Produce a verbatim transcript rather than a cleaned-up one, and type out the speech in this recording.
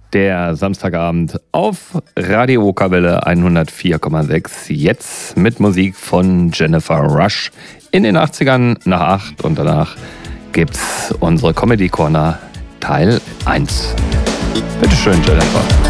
Der Samstagabend auf Radio Okerwelle hundertvier Komma sechs. Jetzt mit Musik von Jennifer Rush in den achtzigern nach acht und danach gibt's unsere Comedy Corner Teil eins. Bitteschön, Jennifer.